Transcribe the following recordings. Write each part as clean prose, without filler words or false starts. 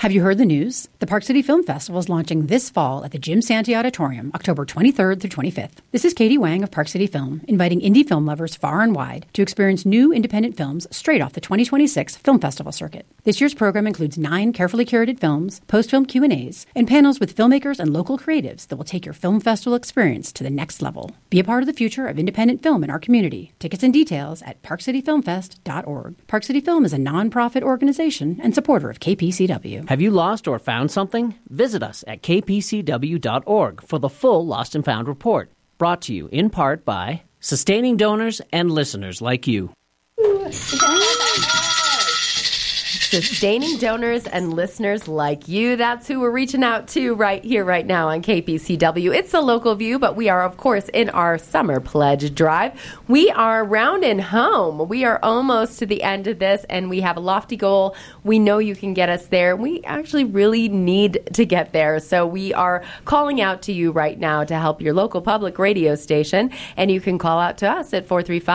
Have you heard the news? The Park City Film Festival is launching this fall at the Jim Santee Auditorium, October 23rd through 25th. This is Katie Wang of Park City Film, inviting indie film lovers far and wide to experience new independent films straight off the 2026 Film Festival circuit. This year's program includes 9 carefully curated films, post-film Q&As, and panels with filmmakers and local creatives that will take your film festival experience to the next level. Be a part of the future of independent film in our community. Tickets and details at parkcityfilmfest.org. Park City Film is a non-profit organization and supporter of KPCW. Have you lost or found something? Visit us at kpcw.org for the full Lost and Found report. Brought to you in part by sustaining donors and listeners like you. Sustaining donors and listeners like you. That's who we're reaching out to right here, right now on KPCW. It's a local view, but we are, of course, in our summer pledge drive. We are rounding home. We are almost to the end of this, and we have a lofty goal. We know you can get us there. We actually really need to get there, so we are calling out to you right now to help your local public radio station, and you can call out to us at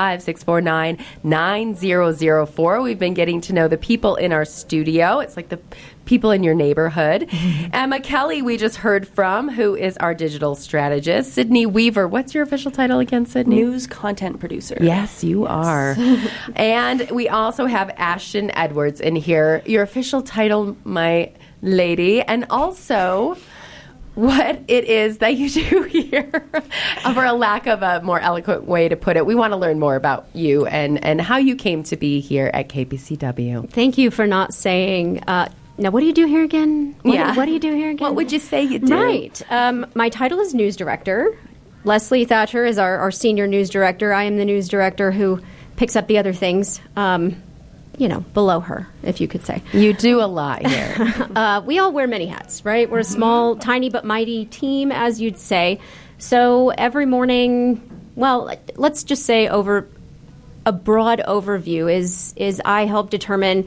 435-649-9004. We've been getting to know the people in our studio. It's like the people in your neighborhood. Emma Kelly, we just heard from, who is our digital strategist. Sydney Weaver, what's your official title again, Sydney? News content producer. Yes, you are. And we also have Ashton Edwards in here. Your official title, my lady, and also what it is that you do here, for a lack of a more eloquent way to put it. We want to learn more about you and how you came to be here at KPCW. Thank you for not saying, now what do you do here again? What do you do here again? What would you say you do? Right. My title is news director. Leslie Thatcher is our senior news director. I am the news director who picks up the other things, below her, if you could say. You do a lot here. We all wear many hats, right? We're a small, tiny but mighty team, as you'd say. So every morning, well, let's just say over a broad overview is I help determine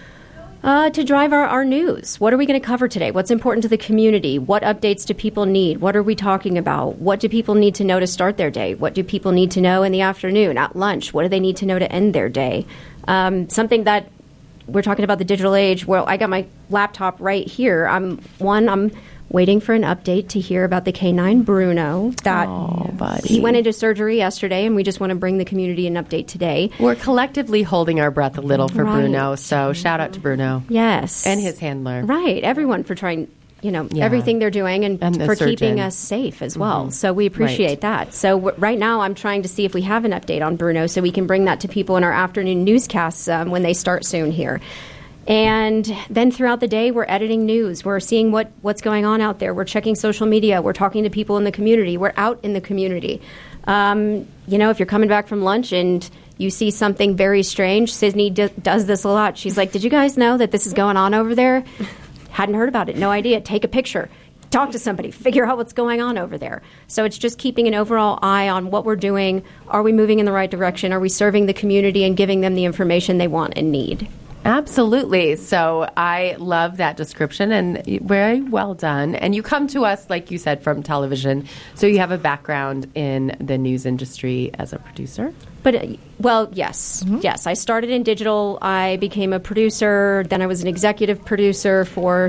to drive our news. What are we going to cover today? What's important to the community? What updates do people need? What are we talking about? What do people need to know to start their day? What do people need to know in the afternoon, at lunch? What do they need to know to end their day? Something that we're talking about the digital age. Well, I got my laptop right here. I'm waiting for an update to hear about the K9 Bruno. He went into surgery yesterday, and we just want to bring the community an update today. We're collectively holding our breath a little for Bruno, so shout out to Bruno. Yes. And his handler. Right. Everyone for trying, everything they're doing and for surgeon. Keeping us safe as well. Mm-hmm. So we appreciate that. So right now I'm trying to see if we have an update on Bruno so we can bring that to people in our afternoon newscasts when they start soon here. And then throughout the day, we're editing news. We're seeing what's going on out there. We're checking social media. We're talking to people in the community. We're out in the community. If you're coming back from lunch and you see something very strange, Sydney does this a lot. She's like, did you guys know that this is going on over there? Hadn't heard about it. No idea. Take a picture. Talk to somebody. Figure out what's going on over there. So it's just keeping an overall eye on what we're doing. Are we moving in the right direction? Are we serving the community and giving them the information they want and need? Absolutely. So I love that description and very well done. And you come to us, like you said, from television. So you have a background in the news industry as a producer? Yes. Mm-hmm. Yes. I started in digital. I became a producer. Then I was an executive producer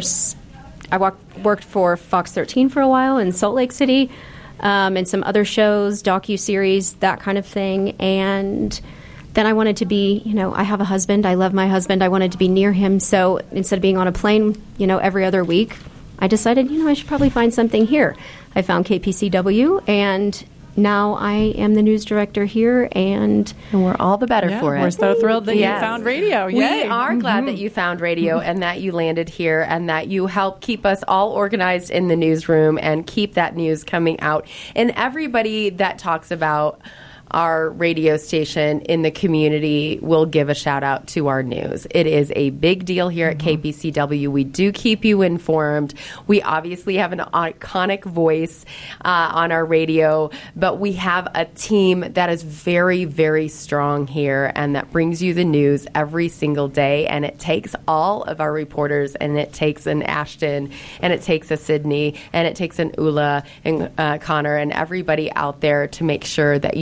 worked for Fox 13 for a while in Salt Lake City, and some other shows, docuseries, that kind of thing. And then I wanted to be, I have a husband. I love my husband. I wanted to be near him. So instead of being on a plane, every other week, I decided, I should probably find something here. I found KPCW, and now I am the news director here, and we're all the better for it. We're so thrilled that you found radio. Yay. We are glad that you found radio and that you landed here and that you help keep us all organized in the newsroom and keep that news coming out. And everybody that talks about our radio station in the community will give a shout out to our news. It is a big deal here at KPCW. We do keep you informed. We obviously have an iconic voice on our radio, but we have a team that is very, very strong here and that brings you the news every single day. And it takes all of our reporters, and it takes an Ashton, and it takes a Sydney, and it takes an Ula and Connor and everybody out there to make sure that you get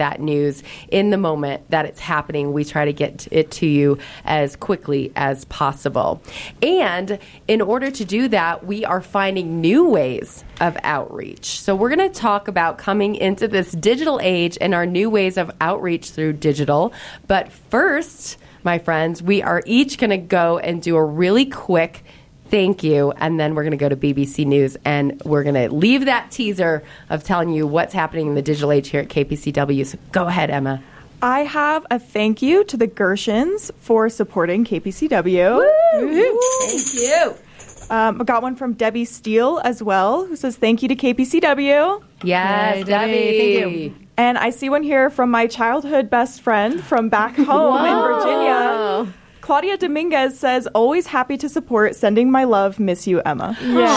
that news in the moment that it's happening. We try to get it to you as quickly as possible. And in order to do that, we are finding new ways of outreach. So we're going to talk about coming into this digital age and our new ways of outreach through digital. But first, my friends, we are each going to go and do a really quick thank you, and then we're going to go to BBC News, and we're going to leave that teaser of telling you what's happening in the digital age here at KPCW. So go ahead, Emma. I have a thank you to the Gershons for supporting KPCW. Woo! Thank you. I got one from Debbie Steele as well, who says thank you to KPCW. Yes, Yay, Debbie. Thank you. And I see one here from my childhood best friend from back home in Virginia. Claudia Dominguez says, always happy to support. Sending my love. Miss you, Emma.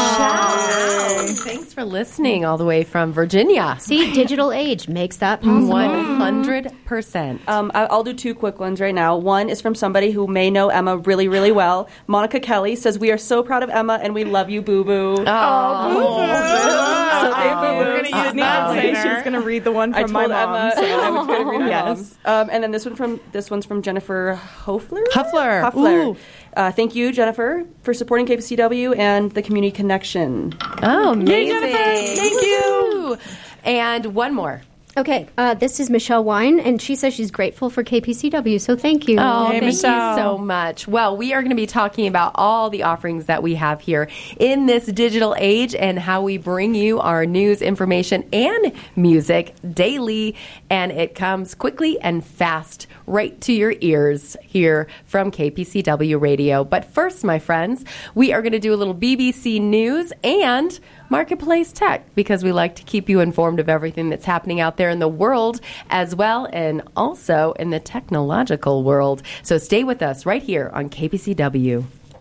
Wow. Thanks for listening all the way from Virginia. See, digital age makes that possible. 100%. I'll do two quick ones right now. One is from somebody who may know Emma really, really well. Monica Kelly says, we are so proud of Emma and we love you, boo-boo. Oh, boo-boo. So We're going to use that later. She was going to read the one from my mom. Emma, so I was going to read her yes. mom. And then this one's from Jennifer Huffler. Ooh. Thank you, Jennifer, for supporting KPCW and the Community Connection. Oh, amazing. Yay, Jennifer. Thank you. And one more. Okay, this is Michelle Wine, and she says she's grateful for KPCW, so thank you. Oh, Hey, thank Michelle. you so much. Well, we are going to be talking about all the offerings that we have here in this digital age and how we bring you our news, information, and music daily. And it comes quickly and fast right to your ears here from KPCW Radio. But first, my friends, we are going to do a little BBC News and Marketplace Tech, because we like to keep you informed of everything that's happening out there in the world as well, and also in the technological world. So stay with us right here on KPCW.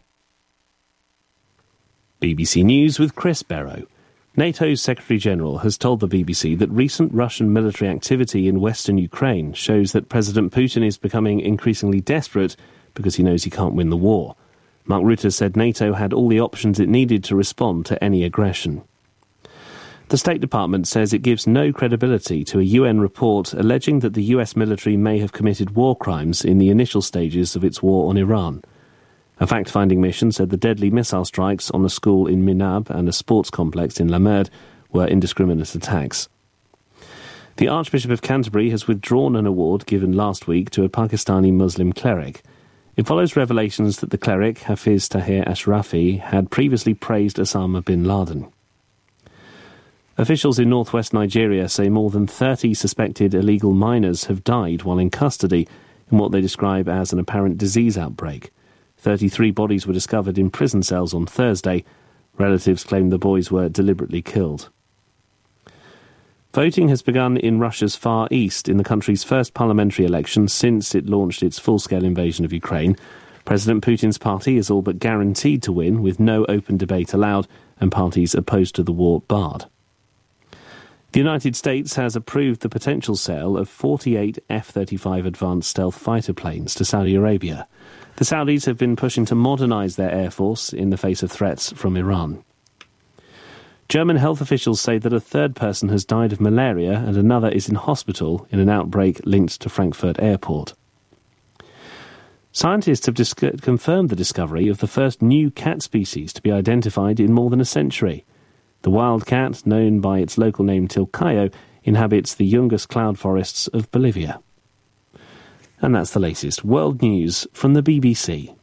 BBC News with Chris Barrow. NATO's Secretary-General has told the BBC that recent Russian military activity in western Ukraine shows that President Putin is becoming increasingly desperate because he knows he can't win the war. Mark Rutte said NATO had all the options it needed to respond to any aggression. The State Department says it gives no credibility to a UN report alleging that the US military may have committed war crimes in the initial stages of its war on Iran. A fact-finding mission said the deadly missile strikes on a school in Minab and a sports complex in La Merde were indiscriminate attacks. The Archbishop of Canterbury has withdrawn an award given last week to a Pakistani Muslim cleric. It follows revelations that the cleric, Hafiz Tahir Ashrafi, had previously praised Osama bin Laden. Officials in northwest Nigeria say more than 30 suspected illegal miners have died while in custody in what they describe as an apparent disease outbreak. 33 bodies were discovered in prison cells on Thursday. Relatives claim the boys were deliberately killed. Voting has begun in Russia's Far East in the country's first parliamentary election since it launched its full-scale invasion of Ukraine. President Putin's party is all but guaranteed to win, with no open debate allowed and parties opposed to the war barred. The United States has approved the potential sale of 48 F-35 advanced stealth fighter planes to Saudi Arabia. The Saudis have been pushing to modernize their air force in the face of threats from Iran. German health officials say that a third person has died of malaria and another is in hospital in an outbreak linked to Frankfurt Airport. Scientists have confirmed the discovery of the first new cat species to be identified in more than a century. The wild cat, known by its local name Tilcayo, inhabits the Yungas cloud forests of Bolivia. And that's the latest world news from the BBC.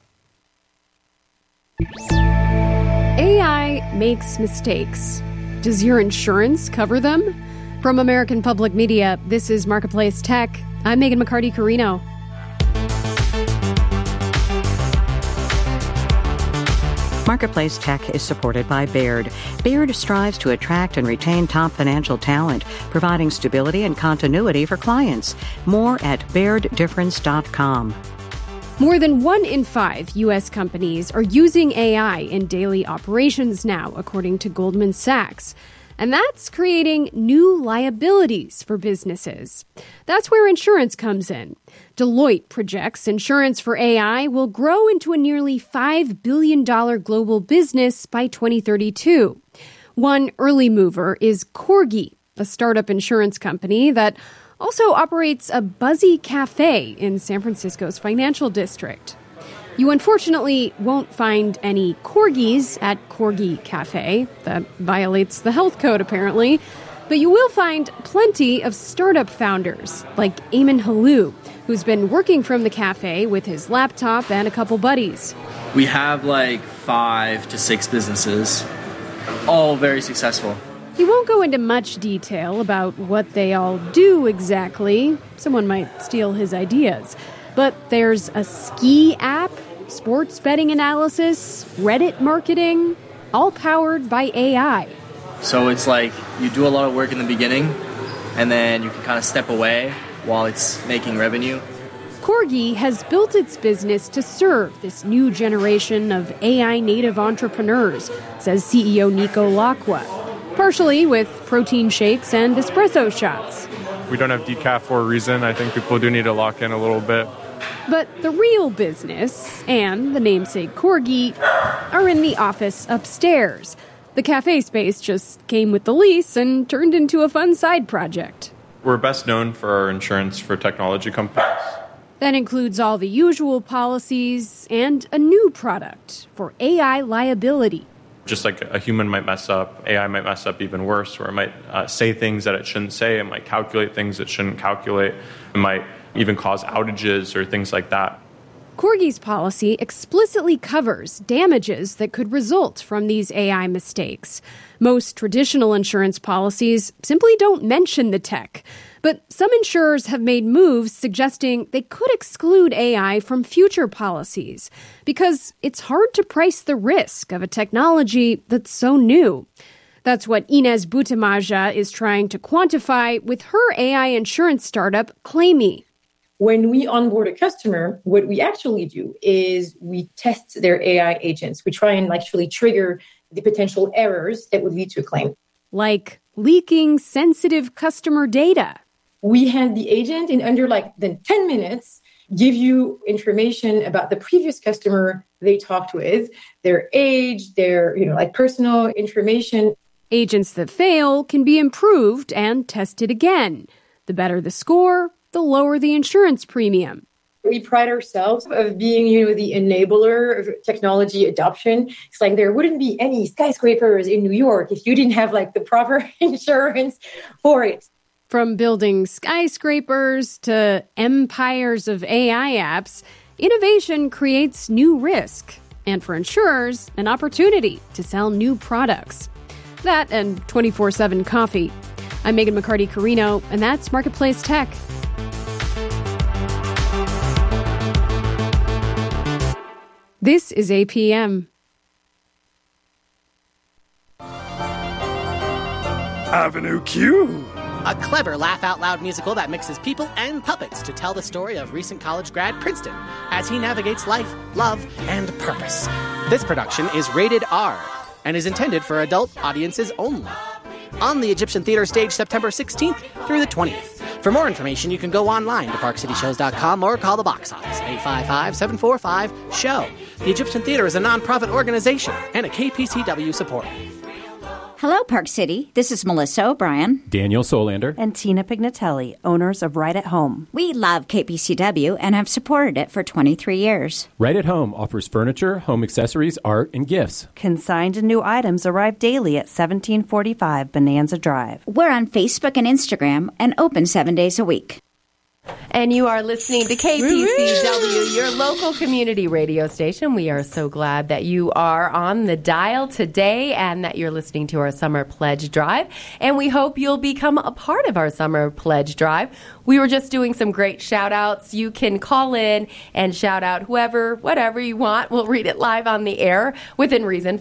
AI makes mistakes. Does your insurance cover them? From American Public Media, this is Marketplace Tech. I'm Megan McCarty-Carino. Marketplace Tech is supported by Baird. Baird strives to attract and retain top financial talent, providing stability and continuity for clients. More at BairdDifference.com. More than 1 in 5 U.S. companies are using AI in daily operations now, according to Goldman Sachs. And that's creating new liabilities for businesses. That's where insurance comes in. Deloitte projects insurance for AI will grow into a nearly $5 billion global business by 2032. One early mover is Corgi, a startup insurance company that also operates a buzzy cafe in San Francisco's financial district. You unfortunately won't find any corgis at Corgi Cafe. That violates the health code, apparently. But you will find plenty of startup founders, like Eamon Halou, who's been working from the cafe with his laptop and a couple buddies. We have like 5 to 6 businesses, all very successful. He won't go into much detail about what they all do exactly. Someone might steal his ideas. But there's a ski app, sports betting analysis, Reddit marketing, all powered by AI. So it's like you do a lot of work in the beginning, and then you can kind of step away while it's making revenue. Corgi has built its business to serve this new generation of AI-native entrepreneurs, says CEO Nico Lacqua, partially with protein shakes and espresso shots. We don't have decaf for a reason. I think people do need to lock in a little bit. But the real business and the namesake Corgi are in the office upstairs. The cafe space just came with the lease and turned into a fun side project. We're best known for our insurance for technology companies. That includes all the usual policies and a new product for AI liability. Just like a human might mess up, AI might mess up even worse, or it might say things that it shouldn't say, it might calculate things it shouldn't calculate, it might even cause outages or things like that. Corgi's policy explicitly covers damages that could result from these AI mistakes. Most traditional insurance policies simply don't mention the tech. But some insurers have made moves suggesting they could exclude AI from future policies because it's hard to price the risk of a technology that's so new. That's what Inez Butemaja is trying to quantify with her AI insurance startup, Claimy. When we onboard a customer, what we actually do is we test their AI agents. We try and actually trigger the potential errors that would lead to a claim. Like leaking sensitive customer data. We had the agent in under 10 minutes give you information about the previous customer they talked with, their age, their personal information. Agents that fail can be improved and tested again. The better the score, the lower the insurance premium. We pride ourselves of being, the enabler of technology adoption. It's like there wouldn't be any skyscrapers in New York if you didn't have the proper insurance for it. From building skyscrapers to empires of AI apps, innovation creates new risk. And for insurers, an opportunity to sell new products. That and 24/7 coffee. I'm Megan McCarty-Carino, and that's Marketplace Tech. This is APM. Avenue Q. A clever laugh-out-loud musical that mixes people and puppets to tell the story of recent college grad Princeton as he navigates life, love, and purpose. This production is rated R and is intended for adult audiences only. On the Egyptian Theater stage September 16th through the 20th. For more information, you can go online to parkcityshows.com or call the box office, 855-745-SHOW. The Egyptian Theater is a nonprofit organization and a KPCW supporter. Hello, Park City. This is Melissa O'Brien, Daniel Solander, and Tina Pignatelli, owners of Right at Home. We love KPCW and have supported it for 23 years. Right at Home offers furniture, home accessories, art, and gifts. Consigned and new items arrive daily at 1745 Bonanza Drive. We're on Facebook and Instagram and open 7 days a week. And you are listening to KPCW, your local community radio station. We are so glad that you are on the dial today and that you're listening to our Summer Pledge Drive. And we hope you'll become a part of our Summer Pledge Drive. We were just doing some great shout-outs. You can call in and shout out whoever, whatever you want. We'll read it live on the air within reason,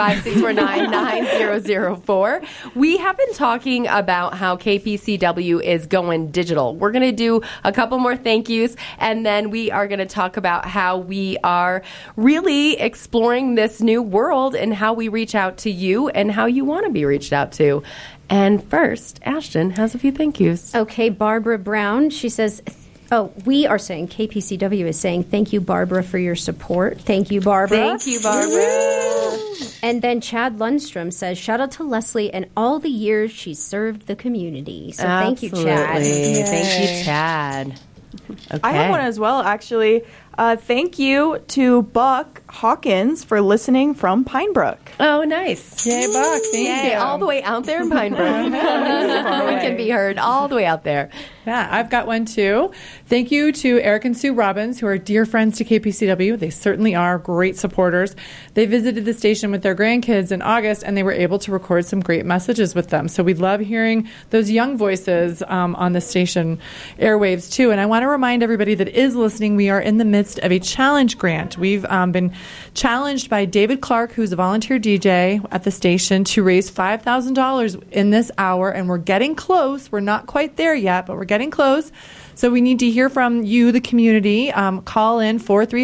435-649-9004. We have been talking about how KPCW is going digital. We're going to do a couple more thank yous, and then we are going to talk about how we are really exploring this new world and how we reach out to you and how you want to be reached out to. And first, Ashton has a few thank yous. Okay, Barbara Brown, she says, we are saying, KPCW is saying, thank you, Barbara, for your support. Thank you, Barbara. Thank you, Barbara. And then Chad Lundstrom says, shout out to Leslie and all the years she served the community. So thank you, Chad. Yay. Thank you, Chad. Okay. I have one as well, actually. Thank you to Buck Hawkins for listening from Pine Brook. Oh, nice. Yay, Buck. Thank you. All the way out there in Pine Brook. We can be heard all the way out there. Yeah, I've got one too. Thank you to Eric and Sue Robbins, who are dear friends to KPCW. They certainly are great supporters. They visited the station with their grandkids in August, and they were able to record some great messages with them. So we love hearing those young voices on the station airwaves too. And I want to remind everybody that is listening, we are in the midst of a challenge grant. We've been challenged by David Clark, who's a volunteer DJ at the station, to raise $5,000 in this hour, and we're getting close. We're not quite there yet, but we're getting close. So we need to hear from you, the community. Call in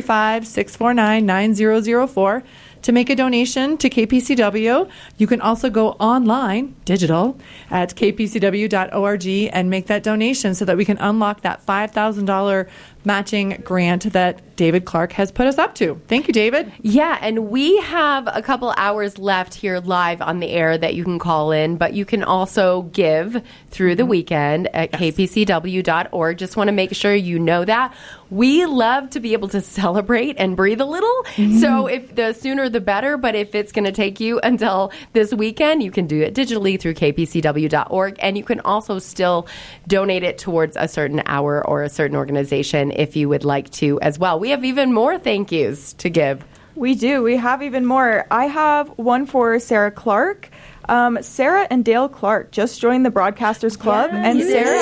435-649-9004 to make a donation to KPCW. You can also go online, digital, at kpcw.org and make that donation so that we can unlock that $5,000 matching grant that David Clark has put us up to. Thank you, David. Yeah, and we have a couple hours left here live on the air that you can call in, but you can also give through the weekend at kpcw.org. Just want to make sure you know that. We love to be able to celebrate and breathe a little. So if the sooner the better, but if it's going to take you until this weekend, you can do it digitally through kpcw.org, and you can also still donate it towards a certain hour or a certain organization if you would like to as well. We have even more thank yous to give. We do. We have even more. I have one for Sarah Clark. Sarah and Dale Clark just joined the Broadcasters Club, and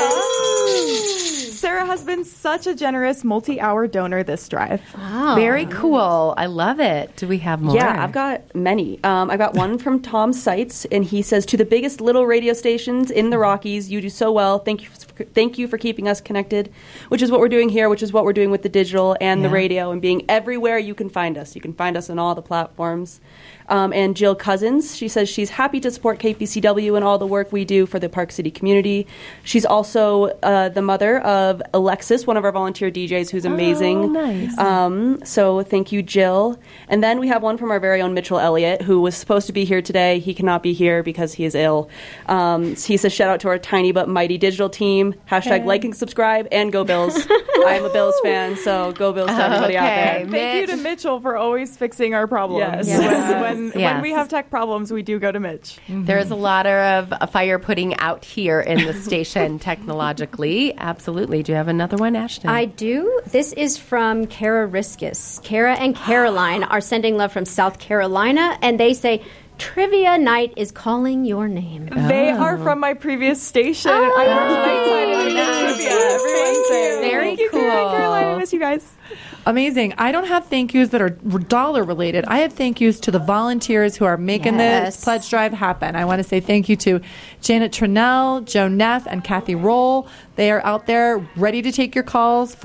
Sarah has been such a generous multi-hour donor this drive. Wow. Very cool. I love it. Do we have more? Yeah, I've got many. I've got one from Tom Seitz, and he says, to the biggest little radio stations in the Rockies, you do so well. Thank you for keeping us connected, which is what we're doing here, which is what we're doing with the digital and the radio, and being everywhere you can find us. You can find us on all the platforms. And Jill Cousins, she says she's happy to support KPCW and all the work we do for the Park City community. She's also the mother of Alexis, one of our volunteer DJs, who's amazing. Oh, nice. So thank you, Jill. And then we have one from our very own Mitchell Elliott, who was supposed to be here today. He cannot be here because he is ill. He says, shout out to our tiny but mighty digital team. Hashtag like and subscribe, and go Bills. I'm a Bills fan, so go Bills to everybody out there. Thank you to Mitchell for always fixing our problems. Yes. When we have tech problems, we do go to Mitch. There's a lot of fire putting out here in the station technologically. Absolutely. Do you have another one, Ashton? I do. This is from Kara Riskus. Kara and Caroline are sending love from South Carolina, and they say, Trivia Night is calling your name. They are from my previous station. I worked nightside and trivia every Wednesday. Very cool. Caroline, I miss you guys. Amazing. I don't have thank yous that are dollar related. I have thank yous to the volunteers who are making this pledge drive happen. I want to say thank you to Janet Trinnell, Joe Neff, and Kathy Roll. They are out there ready to take your calls,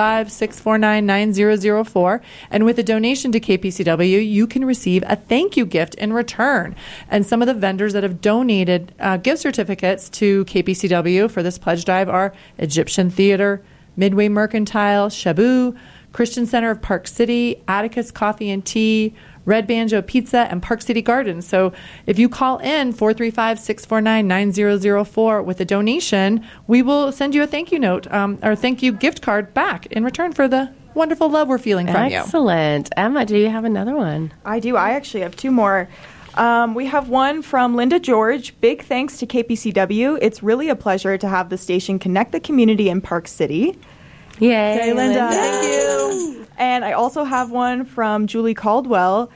435-649-9004. And with a donation to KPCW, you can receive a thank you gift in return. And some of the vendors that have donated gift certificates to KPCW for this pledge drive are Egyptian Theater, Midway Mercantile, Shabu, Christian Center of Park City, Atticus Coffee and Tea, Red Banjo Pizza, and Park City Gardens. So if you call in 435-649-9004 with a donation, we will send you a thank you note or thank you gift card back in return for the wonderful love we're feeling from you. Excellent. Emma, do you have another one? I do. I actually have two more. We have one from Linda George. Big thanks to KPCW. It's really a pleasure to have the station connect the community in Park City. Yay, okay, Linda. Thank you. And I also have one from Julie Caldwell.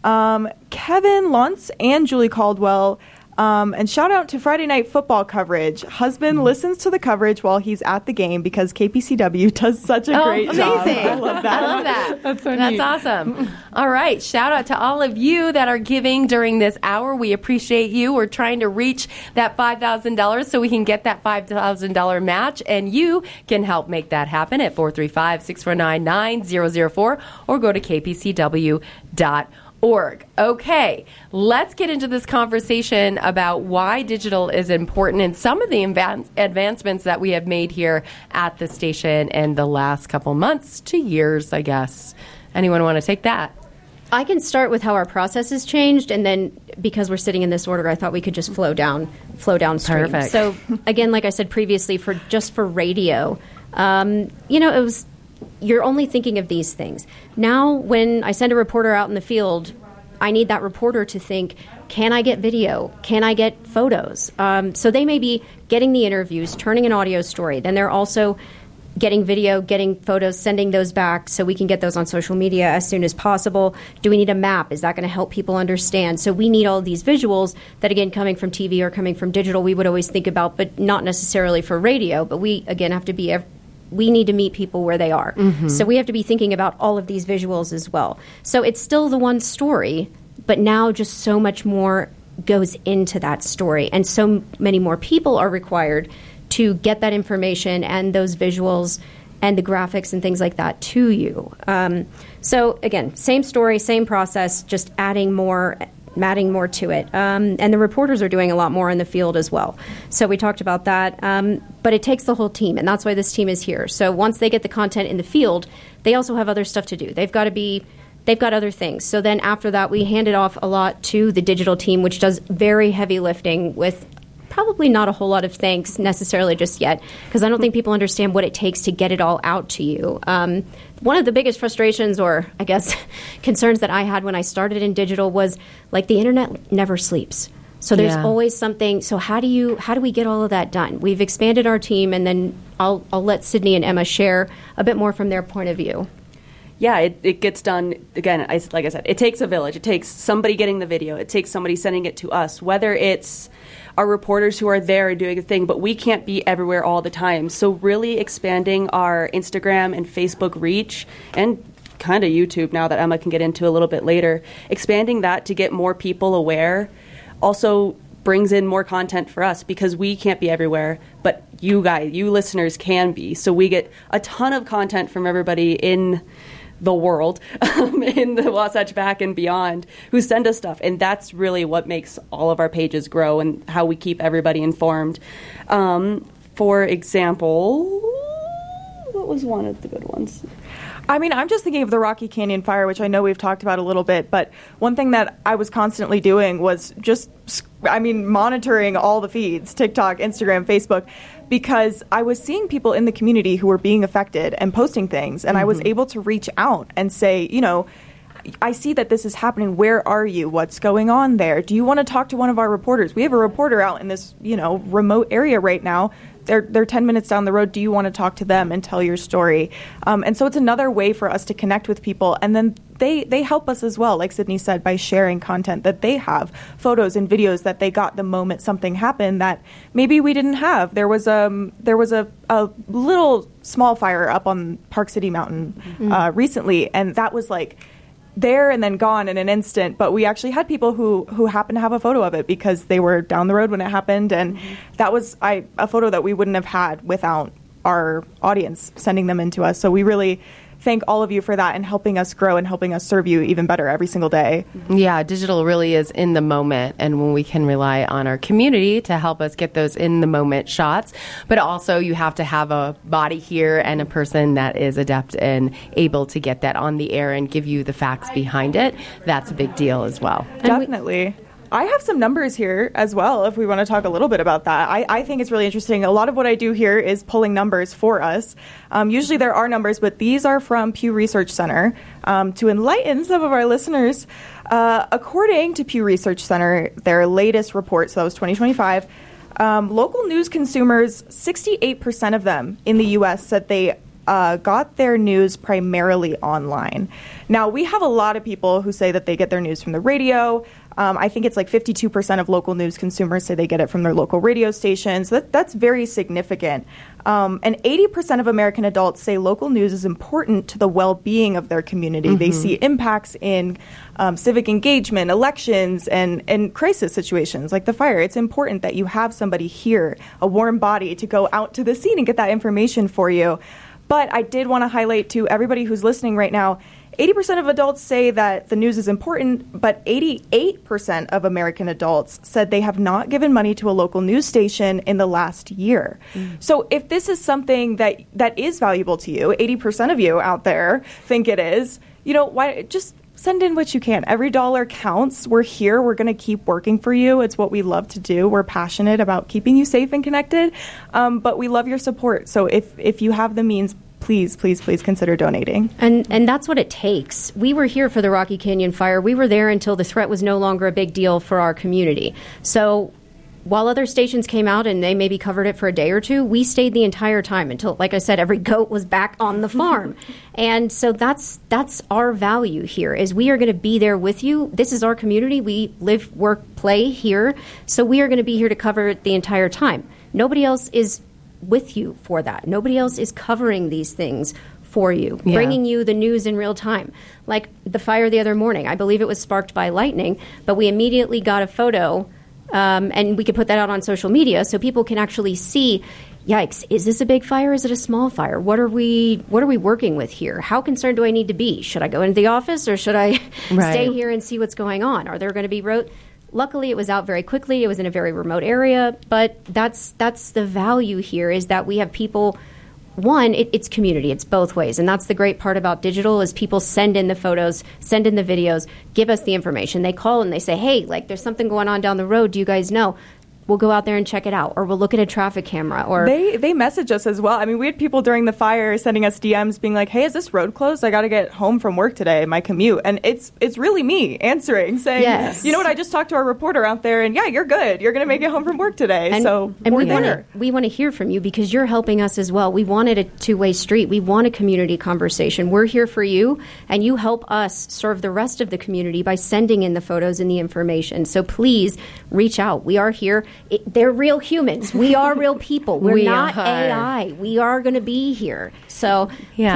Kevin Luntz and Julie Caldwell. And shout out to Friday Night Football coverage. Husband listens to the coverage while he's at the game because KPCW does such a great job. I love that. That's awesome. All right. Shout out to all of you that are giving during this hour. We appreciate you. We're trying to reach that $5,000 so we can get that $5,000 match, and you can help make that happen at 435-649-9004 or go to kpcw.org. Okay, let's get into this conversation about why digital is important and some of the advancements that we have made here at the station in the last couple months to years, I guess. Anyone want to take that? I can start with how our process has changed, and then because we're sitting in this order, I thought we could just flow downstream. Perfect. So again, like I said previously, for radio, it was, you're only thinking of these things. Now, when I send a reporter out in the field, I need that reporter to think, can I get video? Can I get photos? So they may be getting the interviews, turning an audio story. Then they're also getting video, getting photos, sending those back so we can get those on social media as soon as possible. Do we need a map? Is that going to help people understand? So we need all these visuals that, again, coming from TV or coming from digital, we would always think about, but not necessarily for radio. But we, again, have to be... we need to meet people where they are. Mm-hmm. So we have to be thinking about all of these visuals as well. So it's still the one story, but now just so much more goes into that story. And so many more people are required to get that information and those visuals and the graphics and things like that to you. So again, same story, same process, just adding more to it. And the reporters are doing a lot more in the field as well. So we talked about that. But it takes the whole team, and that's why this team is here. So once they get the content in the field, they also have other stuff to do. They've got other things. So then after that, we hand it off a lot to the digital team, which does very heavy lifting with probably not a whole lot of thanks necessarily just yet, because I don't think people understand what it takes to get it all out to you. One of the biggest frustrations, or I guess concerns that I had when I started in digital was like the internet never sleeps. So there's always something. So how do we get all of that done? We've expanded our team, and then I'll let Sydney and Emma share a bit more from their point of view. Yeah, it gets done, again, like I said, it takes a village. It takes somebody getting the video. It takes somebody sending it to us, whether it's our reporters who are there and doing a thing, but we can't be everywhere all the time. So really expanding our Instagram and Facebook reach, and kind of YouTube now that Emma can get into a little bit later, expanding that to get more people aware also brings in more content for us, because we can't be everywhere, but you listeners can be. So we get a ton of content from everybody in the world, in the Wasatch Back and beyond, who send us stuff. And that's really what makes all of our pages grow and how we keep everybody informed. For example, what was one of the good ones? I mean, I'm just thinking of the Rocky Canyon fire, which I know we've talked about a little bit, but one thing that I was constantly doing was just, monitoring all the feeds, TikTok, Instagram, Facebook, because I was seeing people in the community who were being affected and posting things, and I was able to reach out and say, I see that this is happening. Where are you? What's going on there? Do you want to talk to one of our reporters? We have a reporter out in this, remote area right now. They're 10 minutes down the road. Do you want to talk to them and tell your story? And so it's another way for us to connect with people. And then they help us as well, like Sydney said, by sharing content that they have, photos and videos that they got the moment something happened that maybe we didn't have. There was a little small fire up on Park City Mountain recently, and that was like there and then gone in an instant, but we actually had people who happened to have a photo of it because they were down the road when it happened, and that was a photo that we wouldn't have had without our audience sending them in to us. So we really thank all of you for that and helping us grow and helping us serve you even better every single day. Yeah, digital really is in the moment, and when we can rely on our community to help us get those in the moment shots, but also you have to have a body here and a person that is adept and able to get that on the air and give you the facts behind it. That's a big deal as well. Definitely. I have some numbers here as well, if we want to talk a little bit about that. I think it's really interesting. A lot of what I do here is pulling numbers for us. Usually there are numbers, but these are from Pew Research Center. To enlighten some of our listeners, according to Pew Research Center, their latest report, so that was 2025, local news consumers, 68% of them in the U.S. said they got their news primarily online. Now, we have a lot of people who say that they get their news from the radio. I think it's like 52% of local news consumers say they get it from their local radio stations. That's very significant. And 80% of American adults say local news is important to the well-being of their community. They see impacts in civic engagement, elections, and crisis situations like the fire. It's important that you have somebody here, a warm body, to go out to the scene and get that information for you. But I did want to highlight to everybody who's listening right now, 80% of adults say that the news is important, but 88% of American adults said they have not given money to a local news station in the last year. So if this is something that is valuable to you, 80% of you out there think it is, why just send in what you can. Every dollar counts. We're here. We're going to keep working for you. It's what we love to do. We're passionate about keeping you safe and connected, but we love your support. So if you have the means, please consider donating. And that's what it takes. We were here for the Rocky Canyon fire. We were there until the threat was no longer a big deal for our community. So while other stations came out and they maybe covered it for a day or two, we stayed the entire time until, like I said, every goat was back on the farm. And so that's our value here, is we are going to be there with you. This is our community. We live, work, play here. So we are going to be here to cover it the entire time. Nobody else is with you for that. Nobody else is covering these things for you, bringing you the news in real time. Like the fire the other morning, I believe it was sparked by lightning, but we immediately got a photo, and we could put that out on social media so people can actually see, yikes, is this a big fire? Is it a small fire? What are we working with here? How concerned do I need to be? Should I go into the office or should I stay here and see what's going on? Are there going to be Luckily, it was out very quickly. It was in a very remote area, but that's the value here, is that we have people. One, it's community. It's both ways, and that's the great part about digital, is people send in the photos, send in the videos, give us the information. They call and they say, hey, like, there's something going on down the road. Do you guys know? We'll go out there and check it out, or we'll look at a traffic camera. Or they message us as well. I mean, we had people during the fire sending us DMs being like, hey, is this road closed? I got to get home from work today, my commute. And it's really me answering, saying, yes. You know what, I just talked to our reporter out there, and yeah, you're good. You're going to make it home from work today. And we want to hear from you, because you're helping us as well. We wanted a two-way street. We want a community conversation. We're here for you, and you help us serve the rest of the community by sending in the photos and the information. So please reach out. We are here. They're real humans. We are real people. We're not AI. We are going to be here. So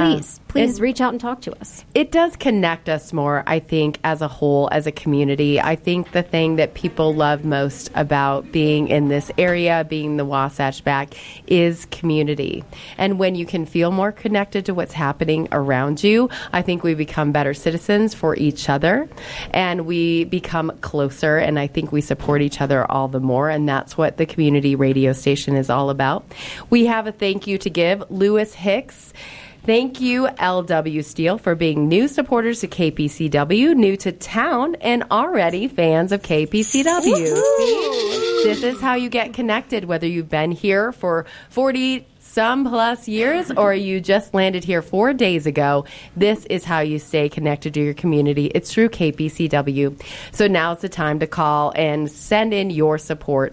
please reach out and talk to us. It does connect us more, I think, as a whole, as a community. I think the thing that people love most about being in this area, being the Wasatch Back, is community. And when you can feel more connected to what's happening around you, I think we become better citizens for each other, and we become closer, and I think we support each other all the more, and that's what the community radio station is all about. We have a thank you to give. Lewis Hicks. Thank you, LW Steel, for being new supporters to KPCW, new to town, and already fans of KPCW. This is how you get connected, whether you've been here for 40-some plus years or you just landed here 4 days ago. This is how you stay connected to your community. It's through KPCW. So now's the time to call and send in your support.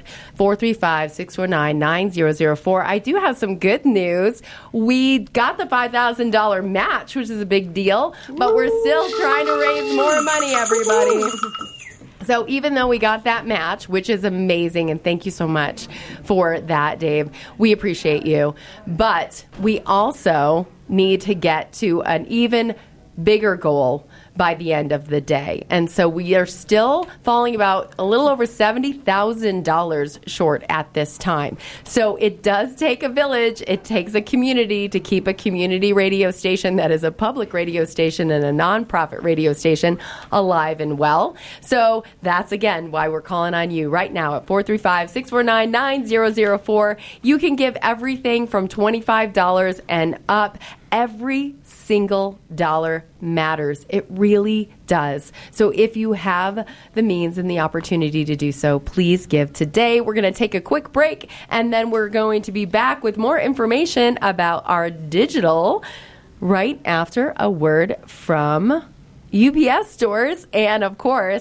435-649-9004. I do have some good news. We got the $5,000 match, which is a big deal, but we're still trying to raise more money, everybody. So even though we got that match, which is amazing, and thank you so much for that, Dave, we appreciate you. But we also need to get to an even bigger goal by the end of the day. And so we are still falling about a little over $70,000 short at this time. So it does take a village. It takes a community to keep a community radio station that is a public radio station and a nonprofit radio station alive and well. So that's, again, why we're calling on you right now at 435-649-9004. You can give everything from $25 and up. Every single dollar matters. It really does. So if you have the means and the opportunity to do so, please give today. We're going to take a quick break, and then we're going to be back with more information about our digital right after a word from UPS stores and, of course,